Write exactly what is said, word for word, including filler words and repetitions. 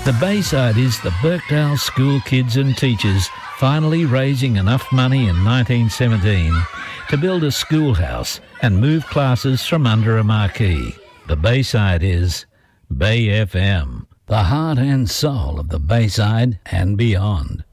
The Bayside is the Birkdale school kids and teachers finally raising enough money in nineteen seventeen to build a schoolhouse and move classes from under a marquee. The Bayside is Bay F M, the heart and soul of the Bayside and beyond.